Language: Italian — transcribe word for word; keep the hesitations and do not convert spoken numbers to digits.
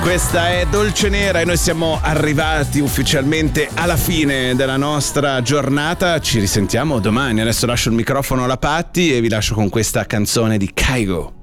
Questa è Dolce Nera e noi siamo arrivati ufficialmente alla fine della nostra giornata. Ci risentiamo domani. Adesso lascio il microfono alla Patti e vi lascio con questa canzone di Kygo.